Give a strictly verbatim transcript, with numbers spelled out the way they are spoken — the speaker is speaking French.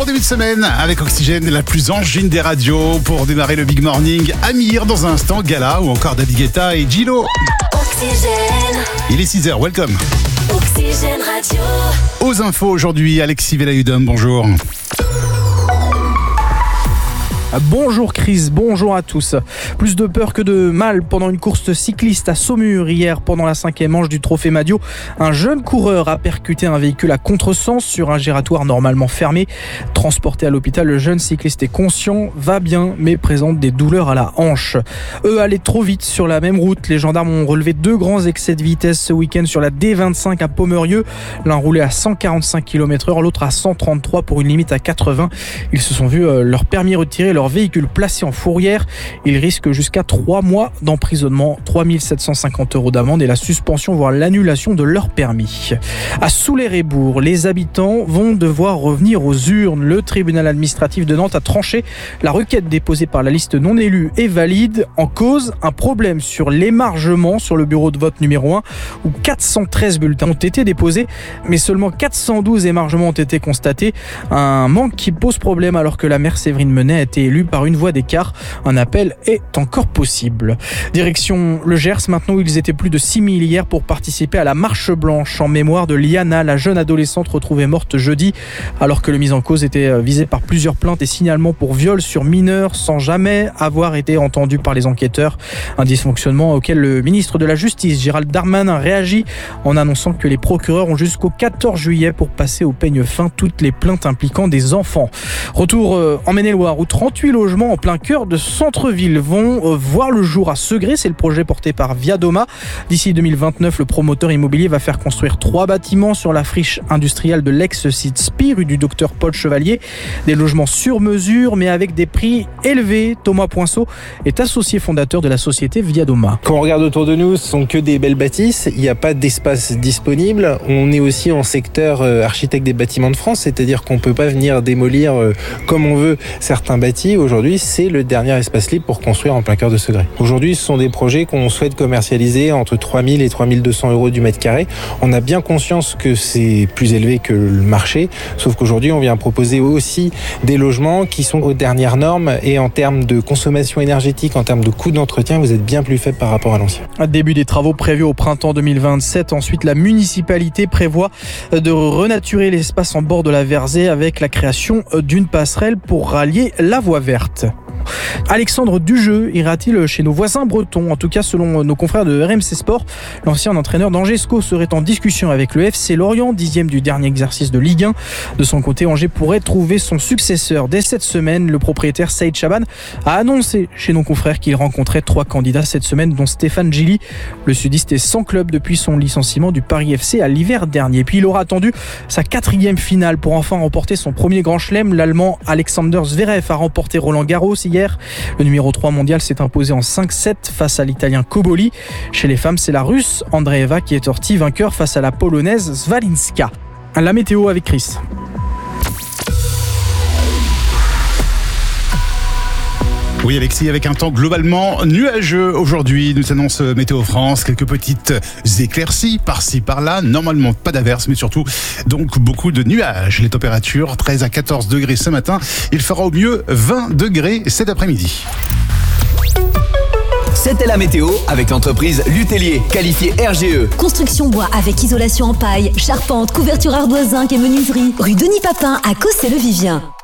Bon début de semaine avec Oxygène, la plus angine des radios. Pour démarrer le Big Morning, Amir dans un instant, Gala ou encore David Guetta et Gilo. Oxygène. Il est six heures, welcome. Oxygène Radio. Aux infos aujourd'hui, Alexis Velayudom, bonjour. Bonjour Chris, bonjour à tous. Plus de peur que de mal pendant une course cycliste à Saumur hier pendant la cinquième manche du Trophée Madio. Un jeune coureur a percuté un véhicule à contresens sur un giratoire normalement fermé. Transporté à l'hôpital, le jeune cycliste est conscient, va bien, mais présente des douleurs à la hanche. Eux allaient trop vite sur la même route. Les gendarmes ont relevé deux grands excès de vitesse ce week-end sur la D vingt-cinq à Pomerieux. L'un roulait à cent quarante-cinq kilomètres heure, l'autre à cent trente-trois pour une limite à quatre-vingts. Ils se sont vus euh, leur permis retiré, leur véhicule placé en fourrière. Ils risquent jusqu'à trois mois d'emprisonnement, trois mille sept cent cinquante euros d'amende et la suspension voire l'annulation de leur permis. À Soulé-Rébourg, les habitants vont devoir revenir aux urnes. Le tribunal administratif de Nantes a tranché. La requête déposée par la liste non élue est valide. En cause, un problème sur l'émargement sur le bureau de vote numéro un où quatre cent treize bulletins ont été déposés, mais seulement quatre cent douze émargements ont été constatés. Un manque qui pose problème alors que la maire Séverine Menet a été élue par une voix d'écart. Un appel est encore possible. Direction le Gers maintenant, où ils étaient plus de six mille hier pour participer à la marche blanche en mémoire de Liana, la jeune adolescente retrouvée morte jeudi alors que le mis en cause était visé par plusieurs plaintes et signalements pour viol sur mineurs sans jamais avoir été entendu par les enquêteurs. Un dysfonctionnement auquel le ministre de la Justice, Gérald Darmanin, réagit en annonçant que les procureurs ont jusqu'au quatorze juillet pour passer au peigne fin toutes les plaintes impliquant des enfants. Retour en Maine-et-Loire où trente-huit logements en plein cœur de centre-ville vont voir le jour à Segré. C'est le projet porté par Viadoma. D'ici deux mille vingt-neuf, le promoteur immobilier va faire construire trois bâtiments sur la friche industrielle de l'ex-site Spi, rue du docteur Paul Chevalier. Des logements sur mesure, mais avec des prix élevés. Thomas Poinceau est associé fondateur de la société Viadoma. Quand on regarde autour de nous, ce sont que des belles bâtisses. Il n'y a pas d'espace disponible. On est aussi en secteur architecte des bâtiments de France, c'est-à-dire qu'on ne peut pas venir démolir comme on veut certains bâtis. Aujourd'hui, c'est le dernier espace libre pour construire en plein cœur de Segré. Aujourd'hui, ce sont des projets qu'on souhaite commercialiser entre trois mille et trois mille deux cents euros du mètre carré. On a bien conscience que c'est plus élevé que le marché, sauf qu'aujourd'hui, on vient proposer aussi des logements qui sont aux dernières normes et en termes de consommation énergétique, en termes de coût d'entretien, vous êtes bien plus faible par rapport à l'ancien. Début des travaux prévus au printemps deux mille vingt-sept. Ensuite, la municipalité prévoit de renaturer l'espace en bord de la Verzée avec la création d'une passerelle pour rallier la voie verte. Alexandre Dujeu ira-t-il chez nos voisins bretons? En tout cas, selon nos confrères de R M C Sport, l'ancien entraîneur d'Angesco serait en discussion avec le F C Lorient, dixième du dernier exercice de Ligue un. De son côté, Angers pourrait trouver son successeur. Dès cette semaine, le propriétaire Saïd Chaban a annoncé chez nos confrères qu'il rencontrait trois candidats cette semaine, dont Stéphane Gilly. Le sudiste est sans club depuis son licenciement du Paris F C à l'hiver dernier. Puis il aura attendu sa quatrième finale pour enfin remporter son premier grand chelem. L'Allemand Alexander Zverev a remporté Roland Garros hier. Le numéro trois mondial s'est imposé en cinq sept face à l'Italien Koboli. Chez les femmes, c'est la Russe Andreeva qui est sortie vainqueur face à la Polonaise Swalinska. La météo avec Chris. Oui Alexis, avec un temps globalement nuageux aujourd'hui, nous annonce Météo France, quelques petites éclaircies par-ci par-là, normalement pas d'averses mais surtout donc beaucoup de nuages. Les températures treize à quatorze degrés ce matin, il fera au mieux vingt degrés cet après-midi. C'était la météo avec l'entreprise Lutellier, qualifiée R G E. Construction bois avec isolation en paille, charpente, couverture ardoise zinc et menuiserie. Rue Denis Papin à Cossé-le-Vivien.